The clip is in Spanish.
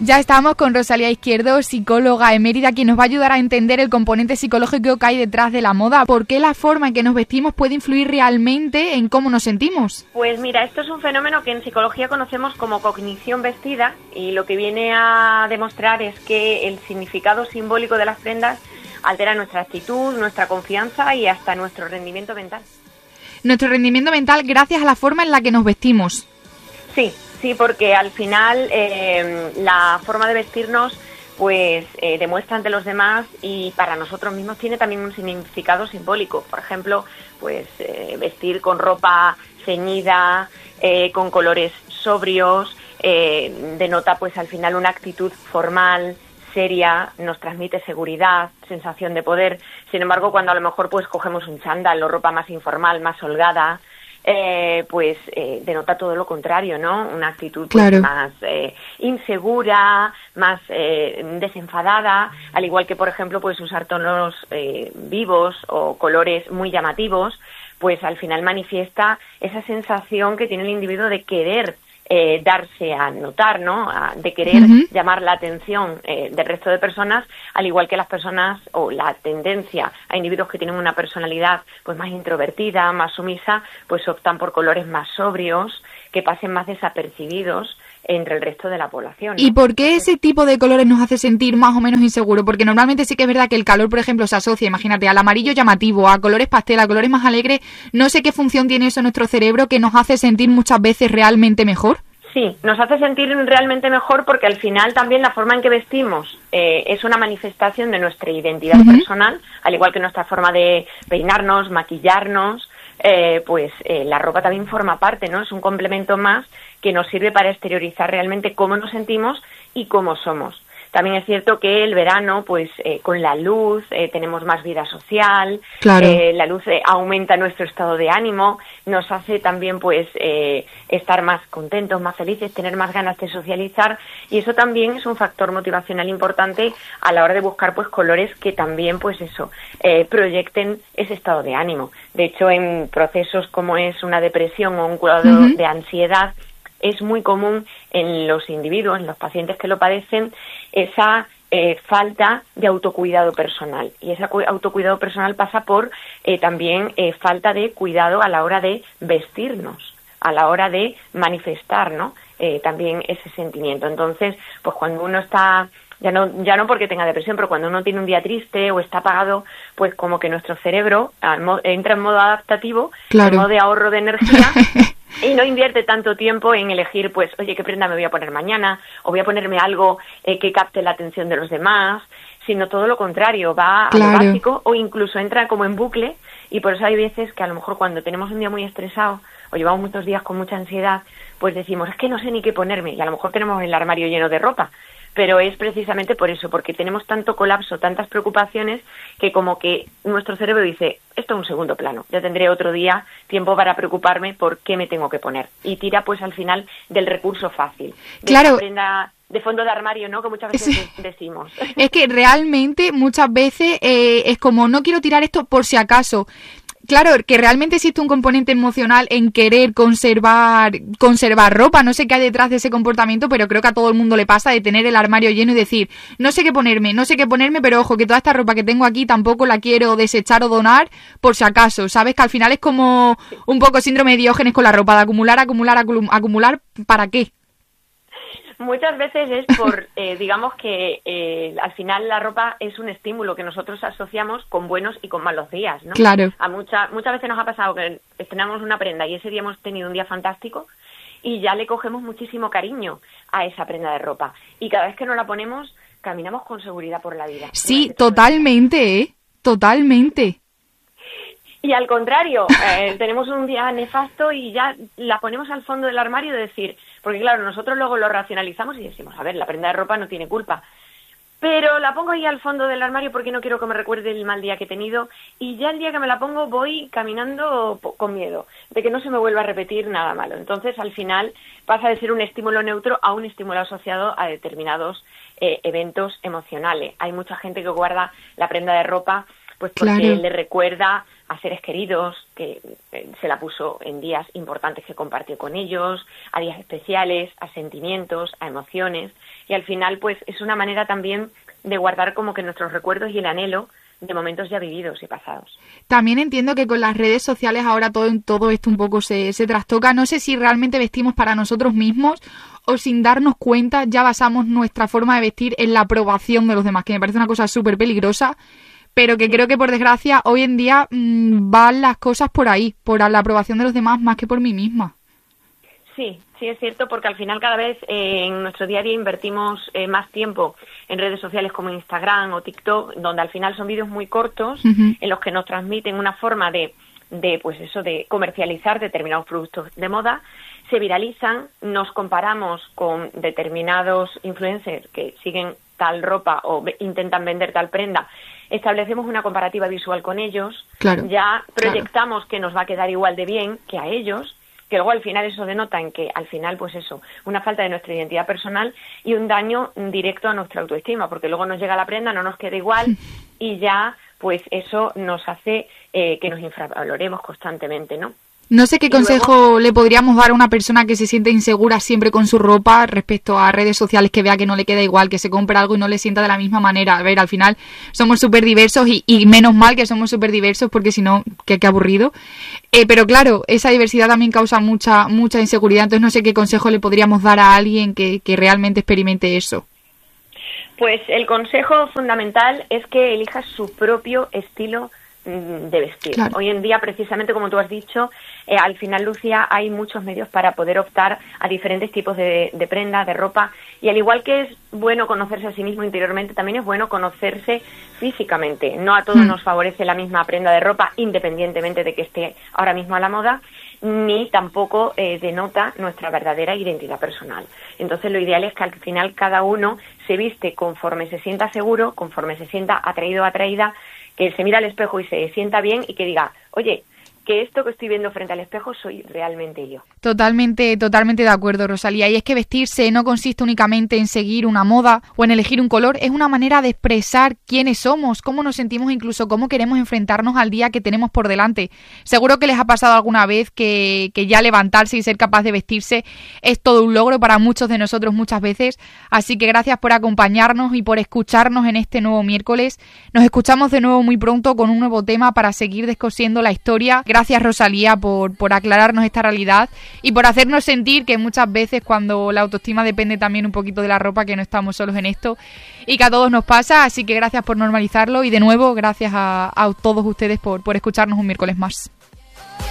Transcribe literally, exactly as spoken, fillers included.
Ya estamos con Rosalía Izquierdo, psicóloga emérita, quien nos va a ayudar a entender el componente psicológico que hay detrás de la moda. ¿Por qué la forma en que nos vestimos puede influir realmente en cómo nos sentimos? Pues mira, esto es un fenómeno que en psicología conocemos como cognición vestida, y lo que viene a demostrar es que el significado simbólico de las prendas altera nuestra actitud, nuestra confianza y hasta nuestro rendimiento mental. Nuestro rendimiento mental gracias a la forma en la que nos vestimos. Sí. Sí, porque al final eh, la forma de vestirnos pues eh, demuestra ante los demás y para nosotros mismos tiene también un significado simbólico. Por ejemplo, pues eh, vestir con ropa ceñida, eh, con colores sobrios, eh, denota pues al final una actitud formal, seria, nos transmite seguridad, sensación de poder. Sin embargo, cuando a lo mejor pues cogemos un chándal o ropa más informal, más holgada, Eh, pues eh, denota todo lo contrario, ¿no? Una actitud pues, claro. más eh, insegura, más eh, desenfadada, al igual que, por ejemplo, pues usar tonos eh, vivos o colores muy llamativos, pues al final manifiesta esa sensación que tiene el individuo de querer Eh, darse a notar, ¿no? A, de querer uh-huh. llamar la atención eh, del resto de personas, al igual que las personas o la tendencia a individuos que tienen una personalidad pues más introvertida, más sumisa, pues optan por colores más sobrios, que pasen más desapercibidos entre el resto de la población, ¿no? ¿Y por qué ese tipo de colores nos hace sentir más o menos inseguros? Porque normalmente sí que es verdad que el calor, por ejemplo, se asocia, imagínate, al amarillo llamativo, a colores pastel, a colores más alegres. No sé qué función tiene eso en nuestro cerebro que nos hace sentir muchas veces realmente mejor. Sí, nos hace sentir realmente mejor porque al final también la forma en que vestimos eh, es una manifestación de nuestra identidad uh-huh. personal, al igual que nuestra forma de peinarnos, maquillarnos, eh, pues eh, la ropa también forma parte, ¿no? Es un complemento más que nos sirve para exteriorizar realmente cómo nos sentimos y cómo somos. También es cierto que el verano, pues eh, con la luz eh, tenemos más vida social, claro. eh, la luz eh, aumenta nuestro estado de ánimo, nos hace también pues eh, estar más contentos, más felices, tener más ganas de socializar, y eso también es un factor motivacional importante a la hora de buscar pues colores que también pues eso eh, proyecten ese estado de ánimo. De hecho, en procesos como es una depresión o un cuadro uh-huh. de ansiedad, es muy común en los individuos, en los pacientes que lo padecen, esa eh, falta de autocuidado personal. Y ese autocuidado personal pasa por eh, también eh, falta de cuidado a la hora de vestirnos, a la hora de manifestar, ¿no? Eh, también ese sentimiento. Entonces, pues cuando uno está, ya no, ya no porque tenga depresión, pero cuando uno tiene un día triste o está apagado, pues como que nuestro cerebro entra en modo adaptativo, claro. en modo de ahorro de energía. Y no invierte tanto tiempo en elegir, pues, oye, ¿qué prenda me voy a poner mañana? O voy a ponerme algo eh, que capte la atención de los demás, sino todo lo contrario, va claro. a lo básico o incluso entra como en bucle, y por eso hay veces que a lo mejor cuando tenemos un día muy estresado o llevamos muchos días con mucha ansiedad, pues decimos, es que no sé ni qué ponerme, y a lo mejor tenemos el armario lleno de ropa. Pero es precisamente por eso, porque tenemos tanto colapso, tantas preocupaciones, que como que nuestro cerebro dice, esto es un segundo plano, ya tendré otro día tiempo para preocuparme por qué me tengo que poner. Y tira pues al final del recurso fácil, de claro. esa prenda de fondo de armario, ¿no? Que muchas veces sí. decimos. Es que realmente muchas veces eh, es como, no quiero tirar esto por si acaso. Claro, que realmente existe un componente emocional en querer conservar conservar ropa. No sé qué hay detrás de ese comportamiento, pero creo que a todo el mundo le pasa de tener el armario lleno y decir, no sé qué ponerme, no sé qué ponerme, pero ojo, que toda esta ropa que tengo aquí tampoco la quiero desechar o donar por si acaso. ¿Sabes? Que al final es como un poco síndrome de Diógenes con la ropa, de acumular, acumular, acumular, acumular, ¿para qué? Muchas veces es por, eh, digamos que eh, al final la ropa es un estímulo que nosotros asociamos con buenos y con malos días, ¿no? Claro. A mucha, muchas veces nos ha pasado que estrenamos una prenda y ese día hemos tenido un día fantástico y ya le cogemos muchísimo cariño a esa prenda de ropa. Y cada vez que nos la ponemos, caminamos con seguridad por la vida. Sí, totalmente, ¿eh? Totalmente. Y al contrario, eh, tenemos un día nefasto y ya la ponemos al fondo del armario de decir, porque claro, nosotros luego lo racionalizamos y decimos, a ver, la prenda de ropa no tiene culpa, pero la pongo ahí al fondo del armario porque no quiero que me recuerde el mal día que he tenido, y ya el día que me la pongo voy caminando con miedo de que no se me vuelva a repetir nada malo. Entonces, al final, pasa de ser un estímulo neutro a un estímulo asociado a determinados eh, eventos emocionales. Hay mucha gente que guarda la prenda de ropa pues porque claro. le recuerda a seres queridos, que eh, se la puso en días importantes que compartió con ellos, a días especiales, a sentimientos, a emociones, y al final pues es una manera también de guardar como que nuestros recuerdos y el anhelo de momentos ya vividos y pasados. También entiendo que con las redes sociales ahora todo, todo esto un poco se, se trastoca. No sé si realmente vestimos para nosotros mismos o sin darnos cuenta ya basamos nuestra forma de vestir en la aprobación de los demás, que me parece una cosa súper peligrosa, pero que creo que por desgracia hoy en día mmm, van las cosas por ahí, por la aprobación de los demás más que por mí misma. Sí, sí es cierto, porque al final cada vez eh, en nuestro día a día invertimos eh, más tiempo en redes sociales como Instagram o TikTok, donde al final son vídeos muy cortos, uh-huh. en los que nos transmiten una forma de, de, pues eso, de comercializar determinados productos de moda, se viralizan, nos comparamos con determinados influencers que siguen tal ropa o ve, intentan vender tal prenda, establecemos una comparativa visual con ellos, claro, ya proyectamos claro. que nos va a quedar igual de bien que a ellos, que luego al final eso denota en que al final pues eso, una falta de nuestra identidad personal y un daño directo a nuestra autoestima, porque luego nos llega la prenda, no nos queda igual y ya pues eso nos hace eh, que nos infravaloremos constantemente, ¿no? No sé qué y consejo luego, le podríamos dar a una persona que se siente insegura siempre con su ropa respecto a redes sociales, que vea que no le queda igual, que se compra algo y no le sienta de la misma manera. A ver, al final somos súper diversos y, y menos mal que somos súper diversos porque si no, qué, qué aburrido. Eh, pero claro, esa diversidad también causa mucha mucha inseguridad. Entonces no sé qué consejo le podríamos dar a alguien que, que realmente experimente eso. Pues el consejo fundamental es que elijas su propio estilo de vestir. Claro. Hoy en día, precisamente como tú has dicho, eh, al final, Lucía, hay muchos medios para poder optar a diferentes tipos de, de prenda, de ropa, y al igual que es bueno conocerse a sí mismo interiormente, también es bueno conocerse físicamente. No a todos mm. nos favorece la misma prenda de ropa, independientemente de que esté ahora mismo a la moda, ni tampoco eh, denota nuestra verdadera identidad personal. Entonces, lo ideal es que al final cada uno se viste conforme se sienta seguro, conforme se sienta atraído o atraída, que se mira al espejo y se sienta bien y que diga, oye, que esto que estoy viendo frente al espejo soy realmente yo. Totalmente, totalmente de acuerdo, Rosalía. Y es que vestirse no consiste únicamente en seguir una moda o en elegir un color, es una manera de expresar quiénes somos, cómo nos sentimos, incluso cómo queremos enfrentarnos al día que tenemos por delante. Seguro que les ha pasado alguna vez que, que ya levantarse y ser capaz de vestirse es todo un logro para muchos de nosotros muchas veces. Así que gracias por acompañarnos y por escucharnos en este nuevo miércoles. Nos escuchamos de nuevo muy pronto con un nuevo tema para seguir descosiendo la historia. Gracias, Rosalía, por, por aclararnos esta realidad y por hacernos sentir que muchas veces cuando la autoestima depende también un poquito de la ropa, que no estamos solos en esto y que a todos nos pasa. Así que gracias por normalizarlo y de nuevo gracias a, a todos ustedes por, por escucharnos un miércoles más.